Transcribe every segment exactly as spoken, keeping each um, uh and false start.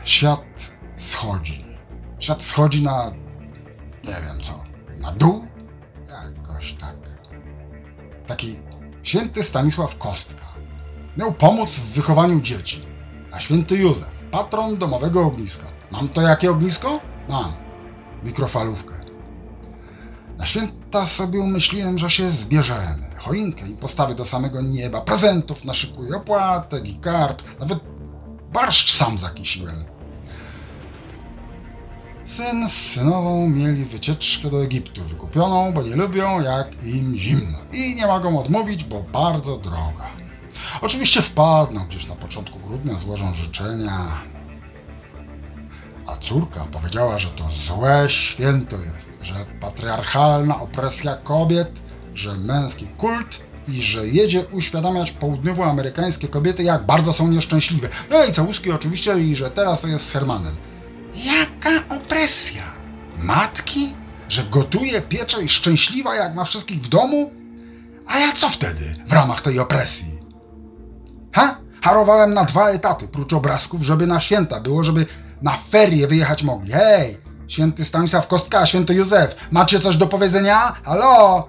Świat schodzi. Świat schodzi na... nie wiem co. Na dół? Jakoś tak. Taki święty Stanisław Kostka miał pomóc w wychowaniu dzieci. A święty Józef, patron domowego ogniska. Mam to jakie ognisko? Mam. Mikrofalówkę. Na święta sobie umyśliłem, że się zbierzemy. Choinkę i postawię do samego nieba. Prezentów naszykuję, opłatek i karp. Nawet barszcz sam zakisiłem. Syn z synową mieli wycieczkę do Egiptu wykupioną, bo nie lubią jak im zimno. I nie mogą odmówić, bo bardzo droga. Oczywiście wpadną gdzieś na początku grudnia, złożą życzenia. A córka powiedziała, że to złe święto jest, że patriarchalna opresja kobiet, że męski kult i że jedzie uświadamiać południowoamerykańskie kobiety, jak bardzo są nieszczęśliwe. No i całuski oczywiście, i że teraz to jest z Hermanem. Jaka opresja? Matki? Że gotuje, piecze i szczęśliwa jak ma wszystkich w domu? A ja co wtedy w ramach tej opresji? Ha? Harowałem na dwa etaty, prócz obrazków, żeby na święta było, żeby na ferie wyjechać mogli. Hej, święty Stanisław Kostka, święty Józef, macie coś do powiedzenia? Halo?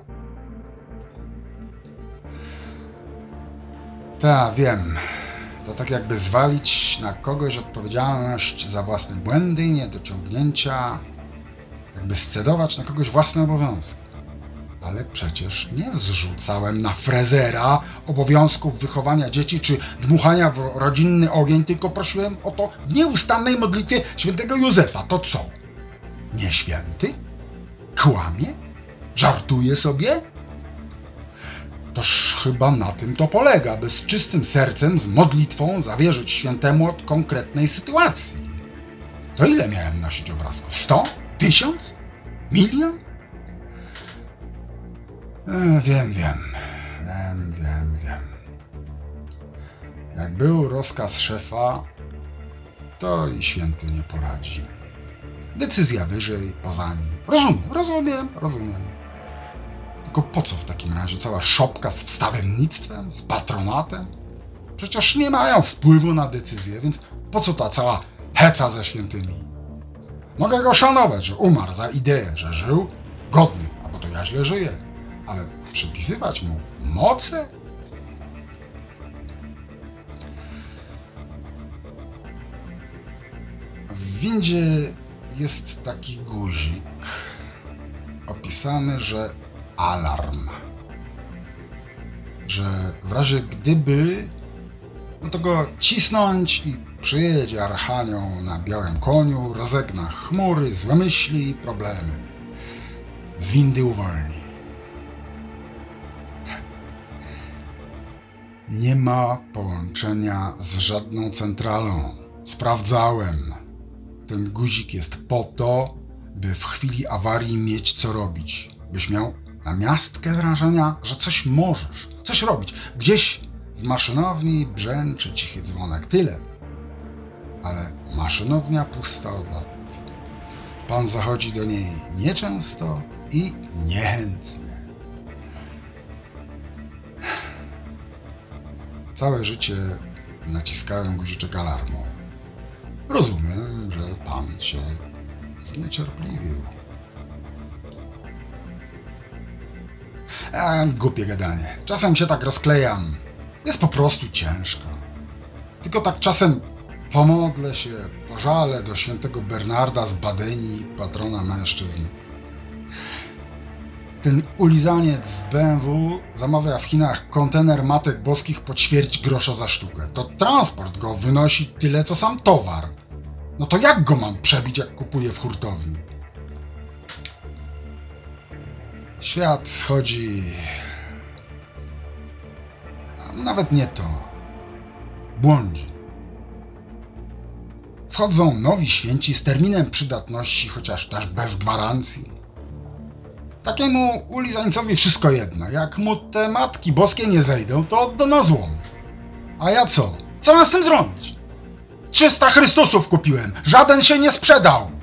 Tak, wiem. To tak jakby zwalić na kogoś odpowiedzialność za własne błędy i niedociągnięcia, jakby scedować na kogoś własne obowiązki. Ale przecież nie zrzucałem na frezera obowiązków wychowania dzieci czy dmuchania w rodzinny ogień, tylko prosiłem o to w nieustannej modlitwie świętego Józefa. To co? Nie święty? Kłamie? Żartuje sobie? Toż chyba na tym to polega, by z czystym sercem, z modlitwą zawierzyć świętemu od konkretnej sytuacji. To ile miałem nosić obrazków? Sto? Tysiąc? Milion? E, wiem, wiem. Wiem, wiem, wiem. Jak był rozkaz szefa, to i święty nie poradzi. Decyzja wyżej, poza nim. Rozumiem, rozumiem, rozumiem. Tylko po co w takim razie cała szopka z wstawiennictwem, z patronatem? Przecież nie mają wpływu na decyzję, więc po co ta cała heca ze świętymi? Mogę go szanować, że umarł za ideę, że żył godnie, albo to ja źle żyję, ale przypisywać mu moce? W windzie jest taki guzik opisany, że alarm, że w razie gdyby, no to go cisnąć i przyjedzie archanioł na białym koniu, rozegna chmury, złe myśli i problemy. Z windy uwolni. Nie ma połączenia z żadną centralą. Sprawdzałem. Ten guzik jest po to, by w chwili awarii mieć co robić. Byś miał na miastkę wrażenia, że coś możesz, coś robić. Gdzieś w maszynowni brzęczy cichy dzwonek. Tyle. Ale maszynownia pusta od lat. Pan zachodzi do niej nieczęsto i niechętnie. Całe życie naciskałem guziczek alarmu. Rozumiem, że pan się zniecierpliwił. A, głupie gadanie. Czasem się tak rozklejam. Jest po prostu ciężko. Tylko tak czasem pomodlę się, pożalę do świętego Bernarda z Badenii, patrona mężczyzn. Ten ulizaniec z B M W zamawia w Chinach kontener matek boskich po ćwierć grosza za sztukę. To transport go wynosi tyle, co sam towar. No to jak go mam przebić, jak kupuję w hurtowni? Świat schodzi... A nawet nie to. Błądzi. Wchodzą nowi święci z terminem przydatności, chociaż też bez gwarancji. Takiemu ulizańcowi wszystko jedno. Jak mu te matki boskie nie zejdą, to odda na złom. A ja co? Co mam z tym zrobić? trzysta Chrystusów kupiłem. Żaden się nie sprzedał.